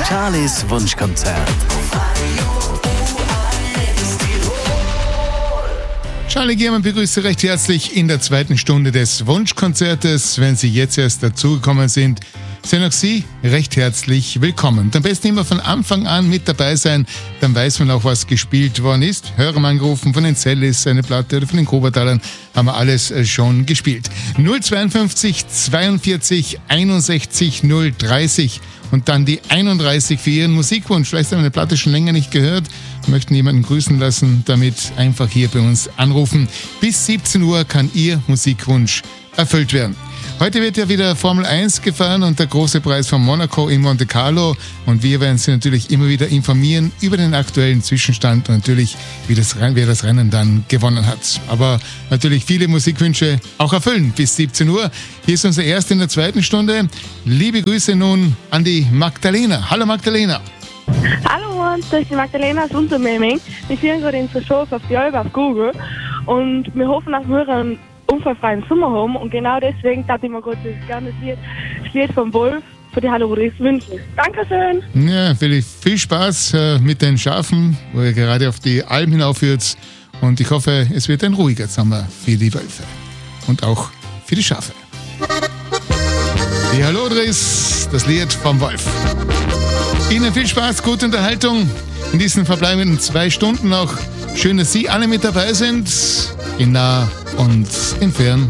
Charlies Wunschkonzert. Charlie Giermann begrüßt Sie recht herzlich in der zweiten Stunde des Wunschkonzertes. Wenn Sie jetzt erst dazugekommen sind, sind auch Sie recht herzlich willkommen. Am besten immer von Anfang an mit dabei sein, dann weiß man auch, was gespielt worden ist. Hörer mal angerufen, von den Cellis eine Platte oder von den Kobertalern haben wir alles schon gespielt. 052 42 61 030 und dann die 31 für Ihren Musikwunsch. Vielleicht haben wir eine Platte schon länger nicht gehört, möchten jemanden grüßen lassen, damit einfach hier bei uns anrufen. Bis 17 Uhr kann Ihr Musikwunsch erfüllt werden. Heute wird ja wieder Formel 1 gefahren und der große Preis von Monaco in Monte Carlo. Und wir werden Sie natürlich immer wieder informieren über den aktuellen Zwischenstand und natürlich, wer das Rennen dann gewonnen hat. Aber natürlich viele Musikwünsche auch erfüllen bis 17 Uhr. Hier ist unser Erster in der zweiten Stunde. Liebe Grüße nun an die Magdalena. Hallo Magdalena. Hallo, das ist die Magdalena aus Untermemming. Wir führen gerade unsere Show auf die Albe auf Google und wir hoffen, dass wir einen unfallfreien Sommer haben und genau deswegen darf ich mir gerade gerne das Lied von Wolf für die Hallo-Rodis wünschen. Dankeschön. Ja, viel Spaß mit den Schafen, wo ihr gerade auf die Alm hinaufführt und ich hoffe, es wird ein ruhiger Sommer für die Wölfe und auch für die Schafe. Die Hallo-Rodis, das Lied vom Wolf. Ihnen viel Spaß, gute Unterhaltung in diesen verbleibenden 2 Stunden noch. Schön, dass Sie alle mit dabei sind, in nah und in fern.